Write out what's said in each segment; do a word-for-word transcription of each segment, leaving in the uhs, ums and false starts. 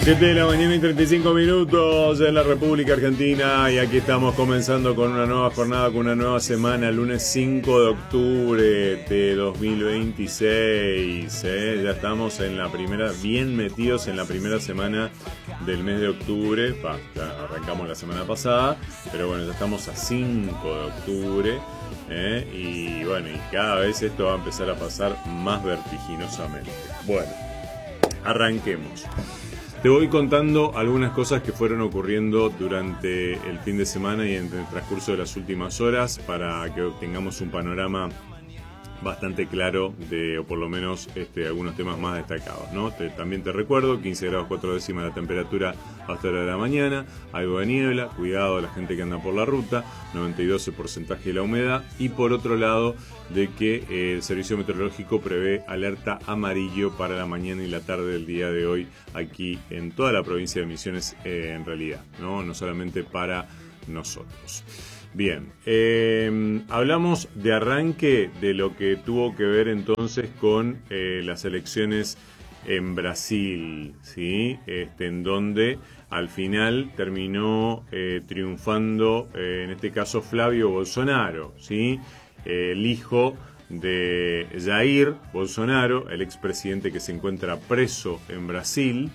siete de la mañana y treinta y cinco minutos en la República Argentina, y aquí estamos comenzando con una nueva jornada, con una nueva semana, lunes cinco de octubre de dos mil veintiséis. ¿eh? Ya estamos en la primera, bien metidos en la primera semana del mes de octubre. Pa, ya arrancamos la semana pasada, pero bueno, ya estamos a cinco de octubre. ¿eh? Y bueno, y cada vez esto va a empezar a pasar más vertiginosamente. Bueno, arranquemos. Te voy contando algunas cosas que fueron ocurriendo durante el fin de semana y en el transcurso de las últimas horas para que tengamos un panorama bastante claro de, o por lo menos este, algunos temas más destacados, ¿no? Te, también te recuerdo, quince grados cuatro décimas la temperatura hasta la hora de la mañana, algo de niebla, cuidado a la gente que anda por la ruta, noventa y dos por ciento de la humedad, y por otro lado de que eh, el Servicio Meteorológico prevé alerta amarillo para la mañana y la tarde del día de hoy aquí en toda la provincia de Misiones, eh, en realidad, ¿no? No solamente para nosotros. Bien, eh, hablamos de arranque de lo que tuvo que ver entonces con eh, las elecciones en Brasil, ¿sí? Este, en donde al final terminó eh, triunfando, eh, en este caso, Flavio Bolsonaro, ¿sí? Eh, el hijo de Jair Bolsonaro, el expresidente que se encuentra preso en Brasil,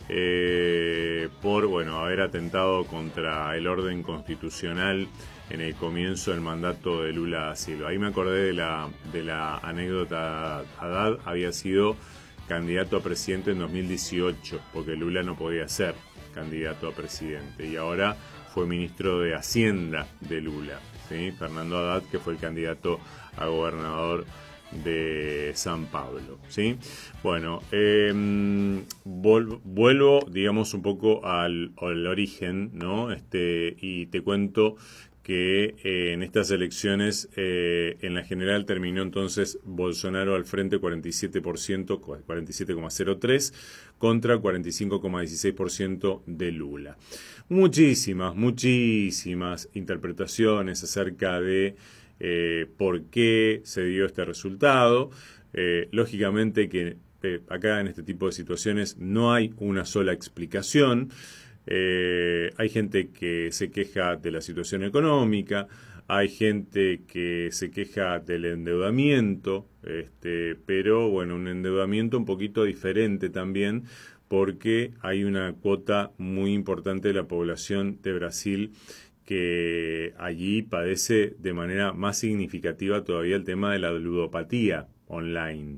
eh, por, bueno, haber atentado contra el orden constitucional en el comienzo del mandato de Lula da Silva. Ahí me acordé de la, de la anécdota. Haddad había sido candidato a presidente en dos mil dieciocho, porque Lula no podía ser candidato a presidente, y ahora fue ministro de Hacienda de Lula, ¿sí? Fernando Haddad, que fue el candidato a gobernador de San Pablo, ¿sí? Bueno, eh, vol- vuelvo, digamos, un poco al, al origen, ¿no? Este, y te cuento que eh, en estas elecciones, eh, en la general terminó entonces Bolsonaro al frente cuarenta y siete por ciento, cuarenta y siete coma cero tres, contra cuarenta y cinco coma dieciséis por ciento de Lula. Muchísimas, muchísimas interpretaciones acerca de eh, por qué se dio este resultado. Eh, lógicamente que eh, acá en este tipo de situaciones no hay una sola explicación. Eh, hay gente que se queja de la situación económica, hay gente que se queja del endeudamiento, este, pero bueno, un endeudamiento un poquito diferente también, porque hay una cuota muy importante de la población de Brasil que allí padece de manera más significativa todavía el tema de la ludopatía online.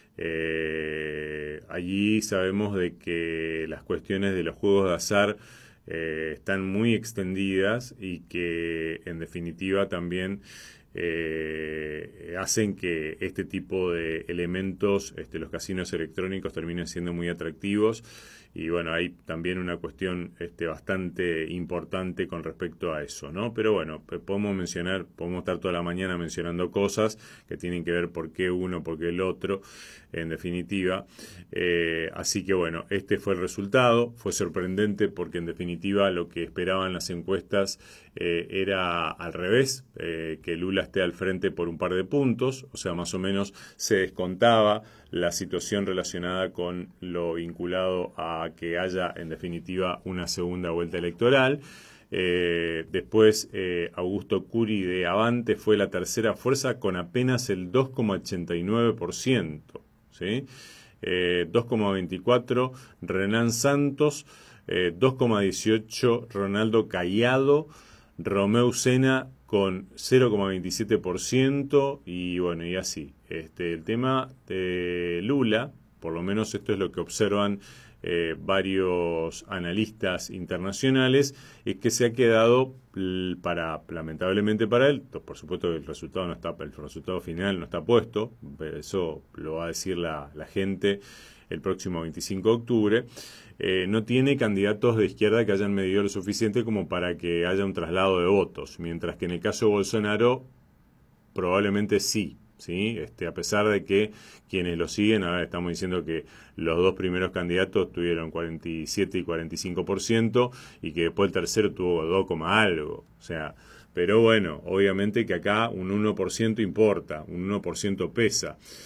Eh, allí sabemos de que las cuestiones de los juegos de azar eh, están muy extendidas y que en definitiva también eh, hacen que este tipo de elementos, este, los casinos electrónicos, terminen siendo muy atractivos. Y bueno, hay también una cuestión este, bastante importante con respecto a eso, ¿no? Pero bueno, podemos mencionar, podemos estar toda la mañana mencionando cosas que tienen que ver por qué uno, por qué el otro, en definitiva. Eh, así que bueno, este fue el resultado. Fue sorprendente porque en definitiva lo que esperaban las encuestas eh, era al revés, eh, que Lula esté al frente por un par de puntos, o sea, más o menos se descontaba la situación relacionada con lo vinculado a que haya en definitiva una segunda vuelta electoral. Eh, después eh, Augusto Curi de Avante fue la tercera fuerza con apenas el dos coma ochenta y nueve por ciento, ¿sí? eh, dos coma veinticuatro Renan Santos, eh, dos coma dieciocho Ronaldo Caiado, Romeu Sena con cero coma veintisiete por ciento, y bueno, y así. Este, el tema de Lula, por lo menos esto es lo que observan eh, varios analistas internacionales, es que se ha quedado para, lamentablemente para él, por supuesto el resultado no está, el resultado final no está puesto, eso lo va a decir la, la gente el próximo veinticinco de octubre, eh, no tiene candidatos de izquierda que hayan medido lo suficiente como para que haya un traslado de votos, mientras que en el caso de Bolsonaro probablemente sí. ¿Sí? Este, a pesar de que quienes lo siguen, ahora estamos diciendo que los dos primeros candidatos tuvieron cuarenta y siete y cuarenta y cinco por ciento y que después el tercero tuvo dos, algo. O sea, pero bueno, obviamente que acá un uno por ciento importa, un uno por ciento pesa.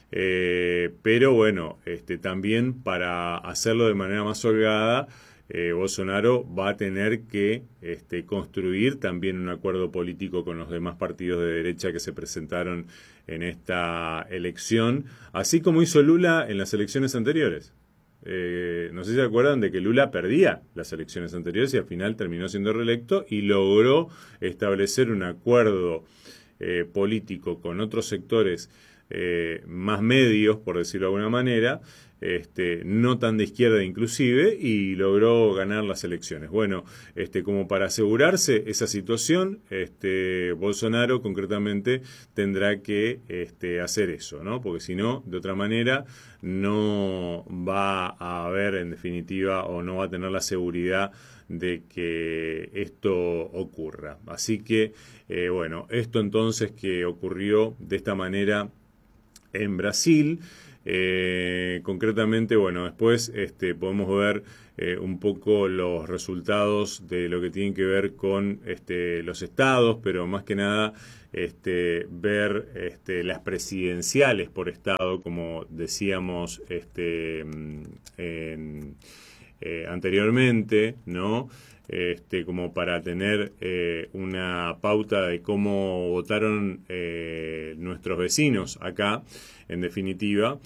Eh, pero bueno, este, también para hacerlo de manera más holgada, eh, Bolsonaro va a tener que este, construir también un acuerdo político con los demás partidos de derecha que se presentaron en esta elección, así como hizo Lula en las elecciones anteriores. Eh, no sé si se acuerdan de que Lula perdía las elecciones anteriores y al final terminó siendo reelecto y logró establecer un acuerdo eh, político con otros sectores eh, más medios, por decirlo de alguna manera, este, no tan de izquierda inclusive, y logró ganar las elecciones. Bueno, este, como para asegurarse esa situación, este, Bolsonaro concretamente tendrá que este, hacer eso, ¿no? Porque si no, de otra manera, no va a haber en definitiva o no va a tener la seguridad de que esto ocurra. Así que, eh, bueno, esto entonces que ocurrió de esta manera en Brasil. Eh, concretamente, bueno, después este, podemos ver eh, un poco los resultados de lo que tienen que ver con este, los estados, pero más que nada este, ver este, las presidenciales por estado, como decíamos este, en, eh, anteriormente, ¿no? Este, como para tener eh, una pauta de cómo votaron eh, nuestros vecinos acá, en definitiva.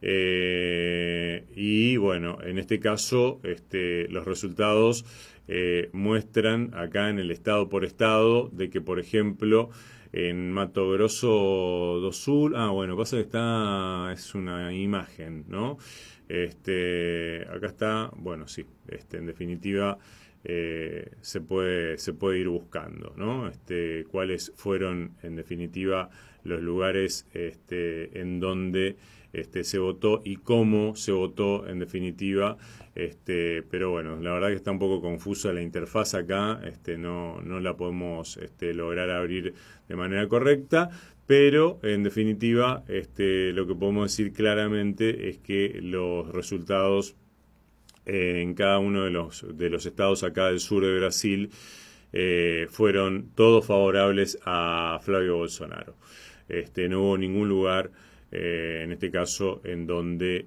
Eh, y bueno, en este caso, este, los resultados eh, muestran acá en el estado por estado de que, por ejemplo, en Mato Grosso do Sul, ah, bueno, pasa que está, es una imagen, ¿no? Este, acá está, bueno, sí, este, en definitiva, Eh, se puede se puede ir buscando, ¿no? Este, cuáles fueron en definitiva los lugares este, en donde este, se votó y cómo se votó en definitiva, este, pero bueno, la verdad que está un poco confusa la interfaz acá, este, no, no la podemos este, lograr abrir de manera correcta, pero en definitiva este, lo que podemos decir claramente es que los resultados en cada uno de los, de los estados acá del sur de Brasil eh, fueron todos favorables a Flavio Bolsonaro. Este, no hubo ningún lugar, eh, en este caso, en donde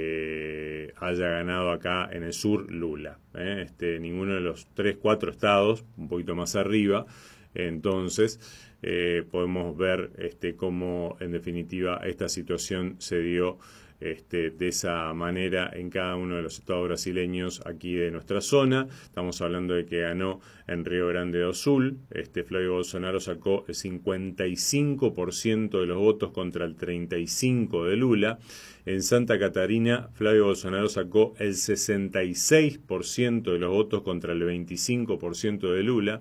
eh, haya ganado acá en el sur Lula. ¿eh? Este, ninguno de los tres, cuatro estados, un poquito más arriba. Entonces, eh, podemos ver este, cómo, en definitiva, esta situación se dio Este, de esa manera en cada uno de los estados brasileños aquí de nuestra zona. Estamos hablando de que ganó en Río Grande do Sul. Este, Flavio Bolsonaro sacó el cincuenta y cinco por ciento de los votos contra el treinta y cinco por ciento de Lula. En Santa Catarina, Flavio Bolsonaro sacó el sesenta y seis por ciento de los votos contra el veinticinco por ciento de Lula.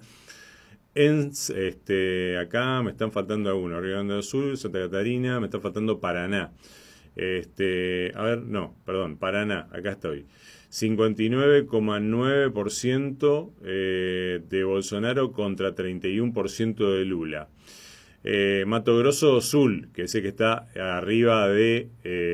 En, este, acá me están faltando algunos. Río Grande do Sul, Santa Catarina, me está faltando Paraná. Este, a ver, no, perdón, Paraná, acá estoy. cincuenta y nueve coma nueve por ciento eh, de Bolsonaro contra treinta y uno por ciento de Lula. Eh, Mato Grosso do Sul, que sé que está arriba de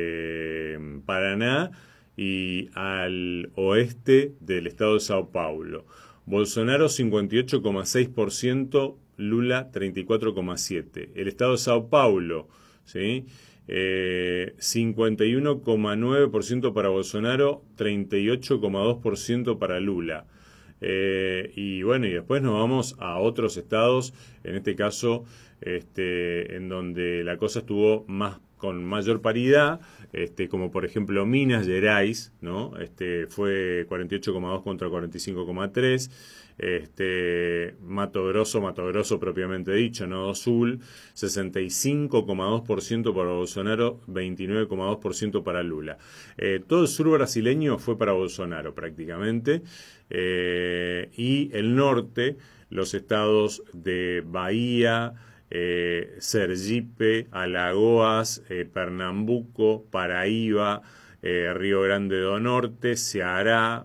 eh, Paraná y al oeste del estado de Sao Paulo. Bolsonaro cincuenta y ocho coma seis por ciento, Lula treinta y cuatro coma siete por ciento. El estado de Sao Paulo, ¿sí? Eh, cincuenta y uno coma nueve por ciento para Bolsonaro, treinta y ocho coma dos por ciento para Lula. Eh, y bueno, y después nos vamos a otros estados, en este caso, este, en donde la cosa estuvo más con mayor paridad, este, como por ejemplo Minas Gerais, ¿no? Este, fue cuarenta y ocho coma dos contra cuarenta y cinco coma tres. Este, Mato Grosso, Mato Grosso propiamente dicho, no do Sul, sesenta y cinco coma dos por ciento para Bolsonaro, veintinueve coma dos por ciento para Lula. Eh, todo el sur brasileño fue para Bolsonaro prácticamente, eh, y el norte, los estados de Bahía, eh, Sergipe, Alagoas, eh, Pernambuco, Paraíba, eh, Río Grande do Norte, Ceará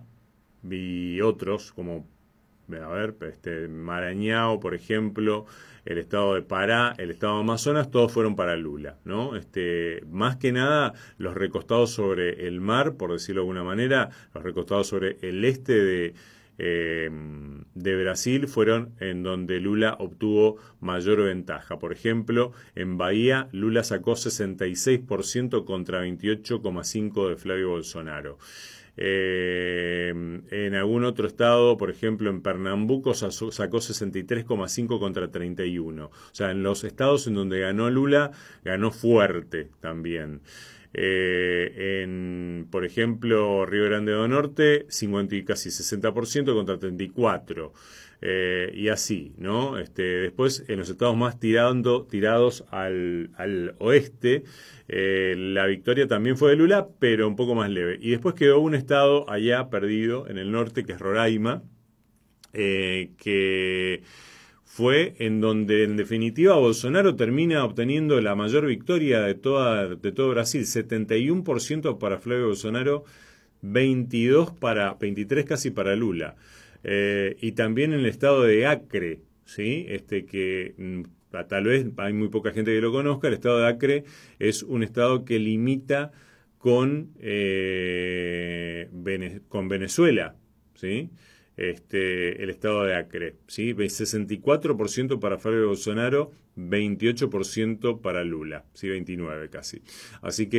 y otros como a ver, este, Maranhão, por ejemplo, el estado de Pará, el estado de Amazonas, todos fueron para Lula, ¿no? Este, más que nada, los recostados sobre el mar, por decirlo de alguna manera, los recostados sobre el este de eh, de Brasil fueron en donde Lula obtuvo mayor ventaja. Por ejemplo, en Bahía, Lula sacó sesenta y seis por ciento contra veintiocho coma cinco por ciento de Flavio Bolsonaro. Eh, en algún otro estado, por ejemplo en Pernambuco, sacó sesenta y tres coma cinco contra treinta y uno. O sea, en los estados en donde ganó Lula, ganó fuerte también. Eh, en, por ejemplo, Río Grande do Norte, cincuenta y casi sesenta por ciento contra treinta y cuatro por ciento. Eh, y así, ¿no? Este, después, en los estados más tirando, tirados al, al oeste, eh, la victoria también fue de Lula, pero un poco más leve. Y después quedó un estado allá perdido, en el norte, que es Roraima, eh, que fue en donde, en definitiva, Bolsonaro termina obteniendo la mayor victoria de, toda, de todo Brasil. setenta y uno por ciento para Flavio Bolsonaro, veintidós para, veintitrés casi para Lula. Eh, y también en el estado de Acre, ¿sí? Este que mm, tal vez hay muy poca gente que lo conozca. El estado de Acre es un estado que limita con, eh, Vene- con Venezuela, ¿sí? Este, el estado de Acre, ¿sí? sesenta y cuatro por ciento para Flavio Bolsonaro, veintiocho por ciento para Lula, ¿sí? veintinueve casi. Así que